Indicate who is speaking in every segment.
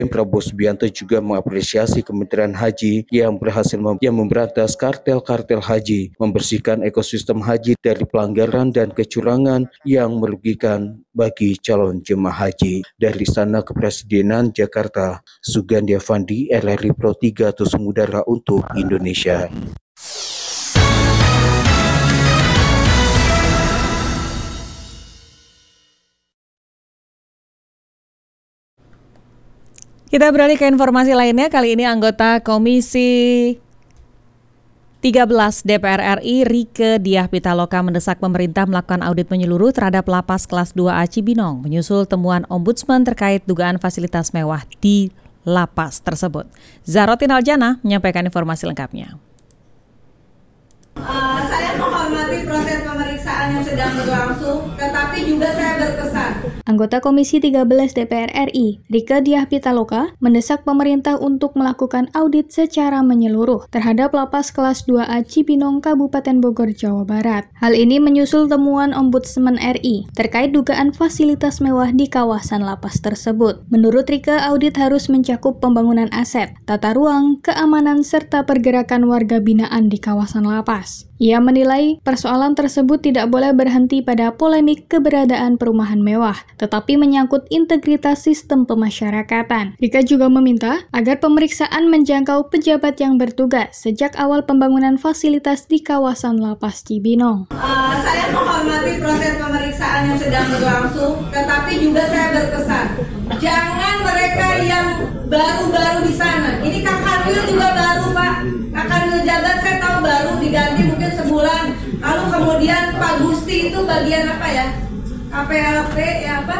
Speaker 1: Prabowo Subianto juga mengapresiasi Kementerian Haji yang berhasil memberantas kartel-kartel haji, membersihkan ekosistem haji dari pelanggaran dan kecurangan yang merugikan bagi calon jemaah haji. Dari Istana Kepresidenan Jakarta, Sugandi Avandi, RRI Pro 3 Tusung Udara untuk Indonesia.
Speaker 2: Kita beralih ke informasi lainnya. Kali ini anggota Komisi 13 DPR RI Rieke Diah Pitaloka mendesak pemerintah melakukan audit menyeluruh terhadap lapas kelas 2A Cibinong menyusul temuan Ombudsman terkait dugaan fasilitas mewah di lapas tersebut. Zahrotin Aljana menyampaikan informasi lengkapnya.
Speaker 3: Saya menghormati proses pemeriksaan yang sedang berlangsung, tetapi juga saya berpesan.
Speaker 4: Anggota Komisi 13 DPR RI, Rieke Diah Pitaloka, mendesak pemerintah untuk melakukan audit secara menyeluruh terhadap lapas kelas 2A Cibinong, Kabupaten Bogor, Jawa Barat. Hal ini menyusul temuan Ombudsman RI terkait dugaan fasilitas mewah di kawasan lapas tersebut. Menurut Rieke, audit harus mencakup pembangunan aset, tata ruang, keamanan, serta pergerakan warga binaan di kawasan lapas. Ia menilai persoalan tersebut tidak boleh berhenti pada polemik keberadaan perumahan mewah, tetapi menyangkut integritas sistem pemasyarakatan. Rieke juga meminta agar pemeriksaan menjangkau pejabat yang bertugas sejak awal pembangunan fasilitas di kawasan lapas Cibinong.
Speaker 3: Saya menghormati proses pemeriksaan yang sedang berlangsung, tetapi juga saya berpesan, jangan mereka yang baru-baru di sana. Ini Kak Kanwil juga baru, Pak. Kak Kanwil Jabat saya tahu baru diganti mungkin sebulan. Lalu kemudian Pak Gusti itu bagian apa ya? KPLP ya apa?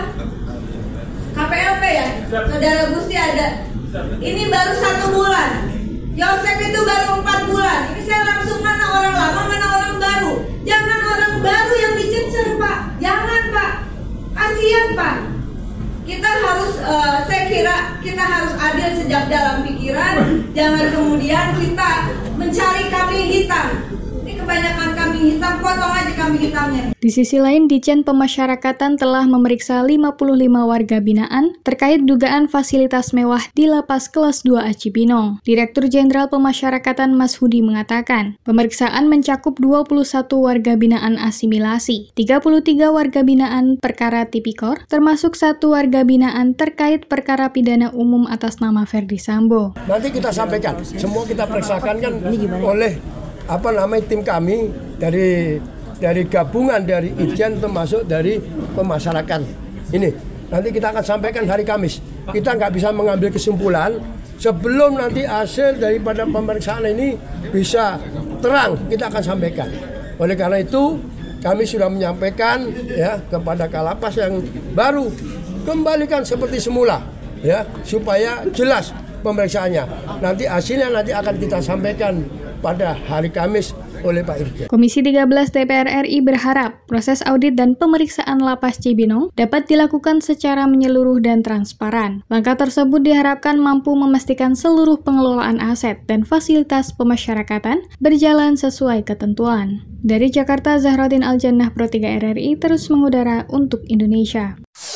Speaker 3: KPLP ya? Saudara Gusti ada. Ini baru 1 bulan. Yosep itu baru 4 bulan. Ini saya langsung mana orang lama, mana orang baru. Jangan orang baru yang dicecer, Pak. Jangan, Pak. Kasihan, Pak. Kita harus, saya kira kita harus adil sejak dalam pikiran. Jangan kemudian kita mencari kambing hitam. Ini kebanyakan kambing hitam, potong aja kambing hitamnya.
Speaker 4: Di sisi lain, Ditjen Pemasyarakatan telah memeriksa 55 warga binaan terkait dugaan fasilitas mewah di lapas kelas 2A Cibinong. Direktur Jenderal Pemasyarakatan Mas Hudi mengatakan, pemeriksaan mencakup 21 warga binaan asimilasi, 33 warga binaan perkara tipikor, termasuk 1 warga binaan terkait perkara pidana umum atas nama Ferdi Sambo.
Speaker 5: Nanti kita sampaikan, semua kita periksakan kan oleh tim kami dari gabungan dari Itjen termasuk dari pemasyarakat. Ini nanti kita akan sampaikan hari Kamis. Kita nggak bisa mengambil kesimpulan sebelum nanti hasil daripada pemeriksaan ini bisa terang, kita akan sampaikan. Oleh karena itu kami sudah menyampaikan ya kepada Kalapas yang baru, kembalikan seperti semula ya supaya jelas pemeriksaannya. Nanti hasilnya nanti akan kita sampaikan pada hari Kamis oleh Pak Irjen.
Speaker 4: Komisi 13 DPR RI berharap proses audit dan pemeriksaan lapas Cibinong dapat dilakukan secara menyeluruh dan transparan. Langkah tersebut diharapkan mampu memastikan seluruh pengelolaan aset dan fasilitas pemasyarakatan berjalan sesuai ketentuan. Dari Jakarta, Zahrotin Aljana, Pro 3 RRI terus mengudara untuk Indonesia.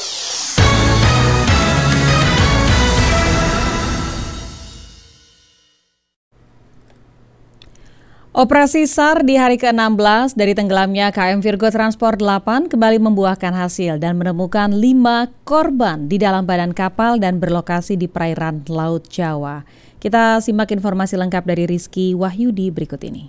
Speaker 2: Operasi SAR di hari ke-16 dari tenggelamnya KM Virgo Transport 8 kembali membuahkan hasil dan menemukan 5 korban di dalam badan kapal dan berlokasi di perairan Laut Jawa. Kita simak informasi lengkap dari Rizky Wahyudi berikut ini.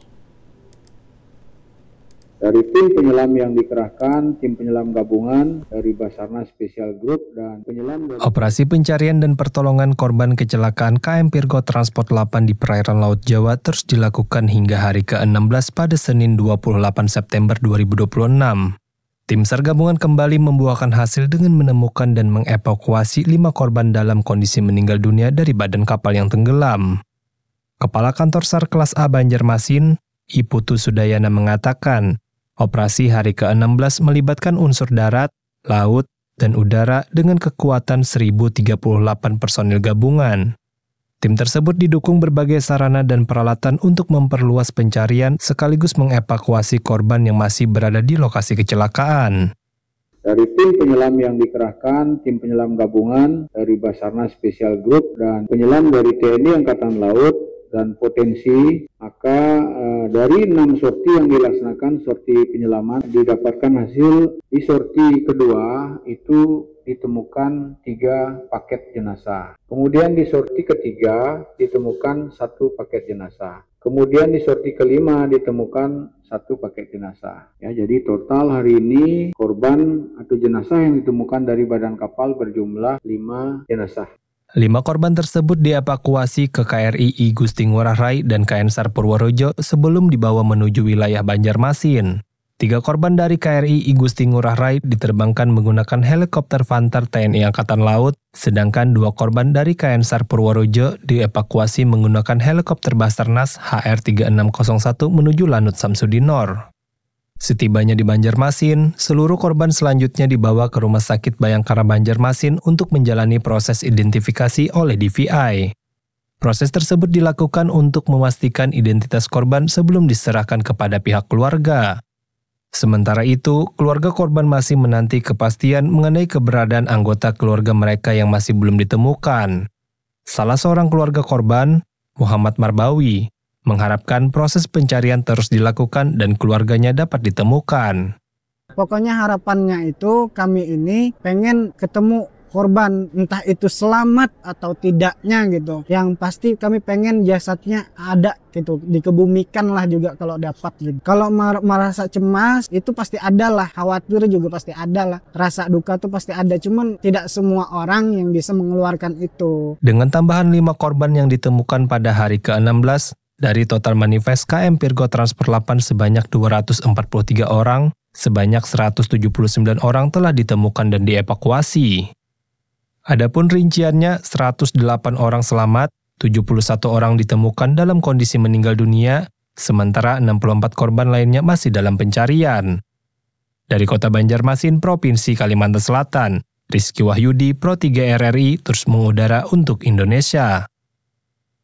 Speaker 6: Dari tim penyelam yang dikerahkan, tim penyelam gabungan dari Basarnas Special Group dan penyelam dari...
Speaker 7: Operasi pencarian dan pertolongan korban kecelakaan KM Virgo Transport 8 di perairan Laut Jawa terus dilakukan hingga hari ke-16 pada Senin 28 September 2026. Tim SAR gabungan kembali membuahkan hasil dengan menemukan dan mengevakuasi 5 korban dalam kondisi meninggal dunia dari badan kapal yang tenggelam. Kepala Kantor SAR kelas A Banjarmasin, Iputu Sudayana mengatakan, operasi hari ke-16 melibatkan unsur darat, laut, dan udara dengan kekuatan 1.038 personil gabungan. Tim tersebut didukung berbagai sarana dan peralatan untuk memperluas pencarian sekaligus mengevakuasi korban yang masih berada di lokasi kecelakaan.
Speaker 6: Dari tim penyelam yang dikerahkan, tim penyelam gabungan dari Basarnas Special Group dan penyelam dari TNI Angkatan Laut dan potensi, maka dari 6 sorti yang dilaksanakan, sorti penyelaman, didapatkan hasil di sorti kedua itu ditemukan 3 paket jenazah. Kemudian di sorti ketiga ditemukan 1 paket jenazah. Kemudian di sorti kelima ditemukan 1 paket jenazah. Ya, jadi total hari ini korban atau jenazah yang ditemukan dari badan kapal berjumlah 5 jenazah.
Speaker 7: 5 korban tersebut dievakuasi ke KRI I Gusti Ngurah Rai dan KN SAR Purworejo sebelum dibawa menuju wilayah Banjarmasin. 3 korban dari KRI I Gusti Ngurah Rai diterbangkan menggunakan helikopter Vantar TNI Angkatan Laut, sedangkan 2 korban dari KN SAR Purworejo dievakuasi menggunakan helikopter Basarnas HR-3601 menuju Lanut Samsudinor. Setibanya di Banjarmasin, seluruh korban selanjutnya dibawa ke Rumah Sakit Bayangkara Banjarmasin untuk menjalani proses identifikasi oleh DVI. Proses tersebut dilakukan untuk memastikan identitas korban sebelum diserahkan kepada pihak keluarga. Sementara itu, keluarga korban masih menanti kepastian mengenai keberadaan anggota keluarga mereka yang masih belum ditemukan. Salah seorang keluarga korban, Muhammad Marbawi, mengharapkan proses pencarian terus dilakukan dan keluarganya dapat ditemukan.
Speaker 8: Pokoknya harapannya itu kami ini pengen ketemu korban, entah itu selamat atau tidaknya gitu. Yang pasti kami pengen jasadnya ada gitu, dikebumikan lah juga kalau dapat gitu. Kalau merasa cemas itu pasti ada lah, khawatir juga pasti ada lah, rasa duka tuh pasti ada, cuman tidak semua orang yang bisa mengeluarkan itu.
Speaker 7: Dengan tambahan 5 korban yang ditemukan pada hari ke-16, dari total manifest KM Virgo Transport 8 sebanyak 243 orang, sebanyak 179 orang telah ditemukan dan dievakuasi. Adapun rinciannya, 108 orang selamat, 71 orang ditemukan dalam kondisi meninggal dunia, sementara 64 korban lainnya masih dalam pencarian. Dari Kota Banjarmasin, Provinsi Kalimantan Selatan, Rizky Wahyudi, Pro 3 RRI, terus mengudara untuk Indonesia.